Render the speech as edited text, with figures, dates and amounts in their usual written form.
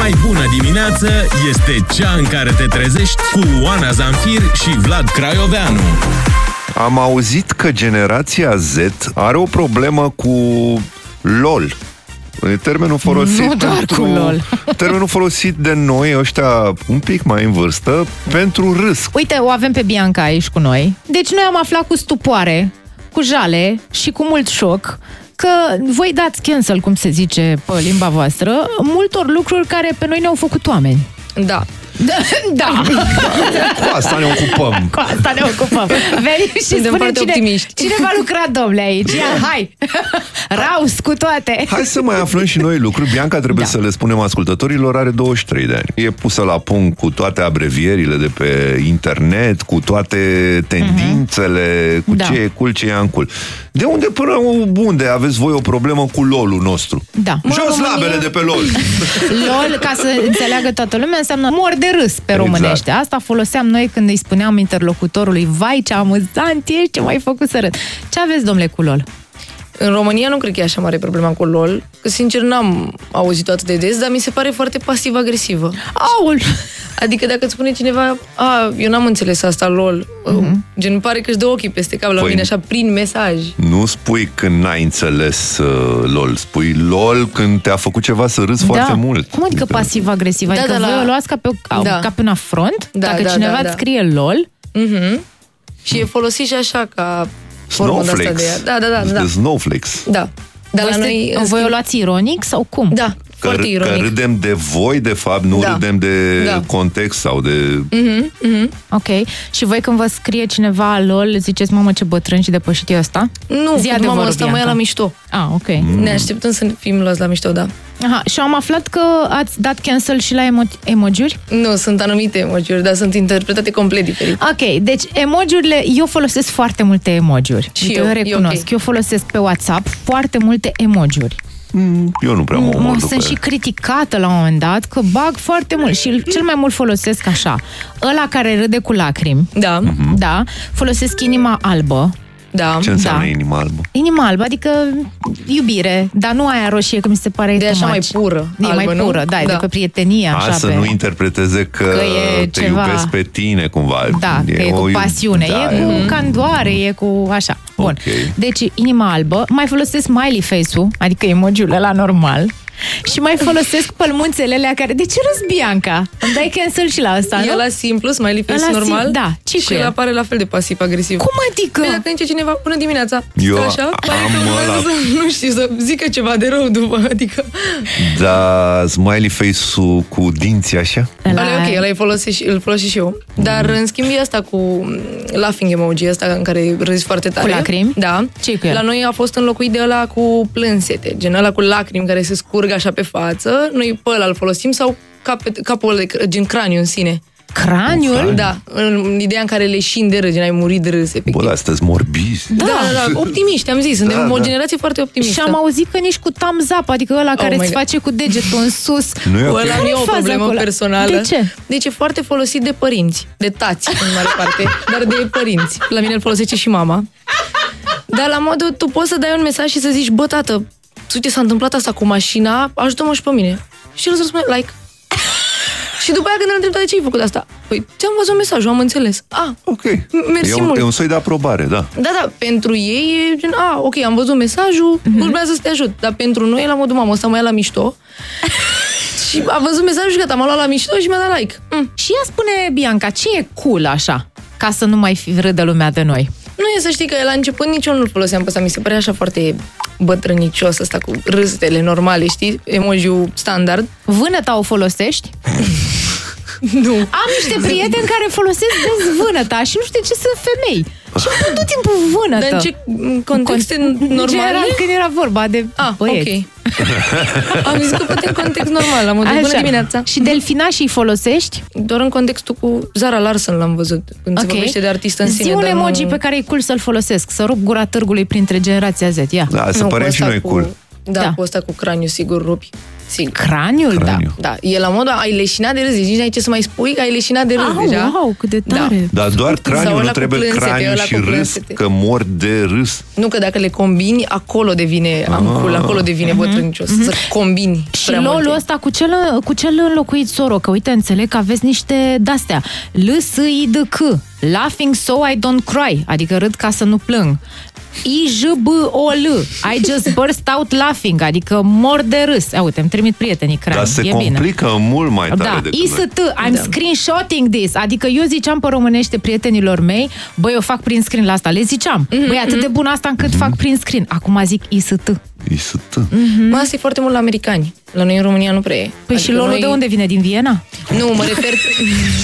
mai bună dimineață este cea în care te trezești cu Oana Zamfir și Vlad Craioveanu. Am auzit că generația Z are o problemă cu LOL. Termenul folosit nu doar cu LOL. Termenul folosit de noi, ăștia un pic mai în vârstă, pentru râs. Uite, o avem pe Bianca aici cu noi. Deci noi am aflat cu stupoare, cu jale și cu mult șoc că voi dați cancel, cum se zice pe limba voastră, multor lucruri care pe noi ne-au făcut oameni. Da. Da. Cu asta ne ocupăm. Cu asta ne ocupăm. Venim și spune cine va lucra, domnule, aici. Ia, hai! Raus cu toate! Hai să mai aflăm și noi lucruri. Bianca, trebuie să le spunem ascultătorilor, are 23 de ani. E pusă la punct cu toate abrevierile de pe internet, cu toate tendințele, cu ce e cool, ce e uncool. De unde până unde aveți voi o problemă cu LOL-ul nostru? Da. Jos labele de pe LOL! LOL, ca să înțeleagă toată lumea, înseamnă mor de râs pe românește. Asta foloseam noi când îi spuneam interlocutorului: vai, ce amuzant ești, ce m-ai făcut să râd. Ce aveți, domnule, cu LOL? În România nu cred că e așa mare problema cu LOL, că sincer n-am auzit-o atât de des, dar mi se pare foarte pasiv-agresivă. Aul! Adică dacă îți spune cineva: eu n-am înțeles asta, LOL, gen pare că își dă ochii peste cap la mine așa prin mesaj. Nu spui când n-ai înțeles LOL, spui LOL când te-a făcut ceva să râzi foarte mult. Cum adică pasiv-agresiv? Adică voi o luați ca pe un afront? Dacă cineva îți scrie LOL? Și e folosit și așa ca formă de asta de ea. Da. Snowflakes. Da. Dar la noi voi o luați ironic sau cum? Da. Foarte ironic. Că râdem de voi, de fapt, nu râdem de context sau de... Ok. Și voi când vă scrie cineva LOL, ziceți: mamă, ce bătrân și depășit e ăsta? Nu, mamă, ăsta mă ia la mișto. Ok. Ne așteptăm să fim luați la mișto, da. Aha, și am aflat că ați dat cancel și la emoji-uri? Nu, sunt anumite emoji-uri, dar sunt interpretate complet diferit. Ok, deci emoji-urile, eu folosesc foarte multe emoji-uri. Și eu recunosc, eu folosesc pe WhatsApp foarte multe emoji-uri. Eu nu prea mă omor după Sunt și criticată la un moment dat că bag foarte mult și cel mai mult folosesc așa: ăla care râde cu lacrimi. Da. Folosesc inima albă. Da. Ce înseamnă inima albă? Inima albă, adică iubire, dar nu aia roșie, că mi se pare de așa mai pură. E albă, mai pură, da, de pe prietenie, așa. Să nu interpreteze că te ceva... iubesc pe tine, cumva. Da, că e cu pasiune, e cu candoare, e cu așa. Bun. Deci, inima albă, mai folosesc smiley face-ul, adică emoji-ul ăla normal. Și mai folosesc pălmuțele alea care... De ce râzi, Bianca? Îmi dai cancel și la ăsta, nu? E la simplu, smiley face normal? Da. Și el apare la fel de pasiv-agresiv. Cum adică? Păi dacă înce cineva bună dimineața, eu așa, pare că nu știu, să zică ceva de rău după, adică... Da, smiley face-ul cu dinții așa? Ăla e ok, ăla îl folosesc și eu. Dar în schimb e asta cu laughing emoji, ăsta în care râzi foarte tare. Cu lacrimi? Da. Ce-i cu el? La noi a fost înlocuit de ăla cu plânsete, gen ăla cu lacrimi care se scurg așa pe față. Noi pe ăla îl folosim sau capul gen craniu în sine. Craniul? Da, în ideea în care leșini de râs, gen ai murit de râs, efectiv. Bă, astăzi morbizi. Da, optimiști, am zis, suntem o generație foarte optimistă. Și am auzit că nici cu thumbs up, adică ăla care îți face cu degetul în sus. Nu e ăla nu e o problemă personală. De ce? Deci e foarte folosit de părinți, de tați în mare parte, dar de părinți. La mine îl folosește și mama. Dar la modul, tu poți să dai un mesaj și să zici: bă, tată, uite, s-a întâmplat asta cu mașina, ajută-mă și pe mine. Și el să răspunde: like. Și după aia când îl întreb: de ce ai făcut asta? Păi, ți-am văzut mesajul, am înțeles. Ok. Mersi mult. E un soi de aprobare, da. Da, pentru ei e gen: ok, am văzut mesajul, urmează să te ajut. Dar pentru noi e la modul: mamă, ăsta mă ia la mișto. Și a văzut mesajul și gata, m-a luat la mișto și mi-a dat like. Și ea spune, Bianca, ce e cool așa, ca să nu mai râdă lumea de noi? Nu e, să știi că la început nici eu nu-l foloseam pe ăsta, mi se părea așa foarte bătrânicios ăsta cu râsele normale, știi? Emoji-ul standard. Vânăta o folosești? Nu. Am niște prieteni care folosesc des vânăta și nu știu de ce sunt femei. Și am tot timpul vânătă. Dar în ce contexte normale? General, când era vorba de băieți. Ok. Am zis că poate în context normal, la modul bună dimineața. Și delfinașii folosești? Doar în contextul cu Zara Larsson l-am văzut, când se vorbește de artist în sine. Zi un emoji pe care e cool să-l folosesc, să rup gura târgului printre generația Z. Ia. Da, să părem și noi cool. Da, cu ăsta cu craniu, sigur rupi. Craniul, da. E la modul, ai leșinat de râs, deci nici n-ai ce să mai spui că ai leșinat de râs deja. Wow, cât de tare. Dar doar craniul, nu trebuie craniul și râs, că mor de râs. Nu, că dacă le combini, acolo devine ancul, acolo devine bătrânicios. Să combini. Și lolul ăsta cu cel înlocuit, soro, că uite, înțeleg că aveți niște de-astea. L-S-I-D-C. Laughing so I don't cry. Adică râd ca să nu plâng. I-J-B-O-L. I just burst out laughing. Adică mor de râs. Uite, îmi trimit prietenii crani. Dar se complică mult mai tare decât I-S-T. I'm screenshotting this. Adică eu ziceam pe românește prietenilor mei, băi, eu fac print screen la asta. Le ziceam, băi, atât de bun asta încât fac print screen. Acum zic I-S-T. I-S-T. Mă, asta e foarte mult la americani. La noi în România nu prea e. Păi adică și lolul de unde vine? Din Viena? Nu, mă refer...